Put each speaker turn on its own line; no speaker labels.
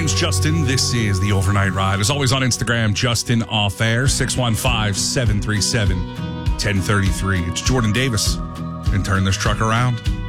name's Justin. This is the Overnight Ride. As always on Instagram, Justin Off Air, 615-737-1033. It's Jordan Davis. And turn this truck around.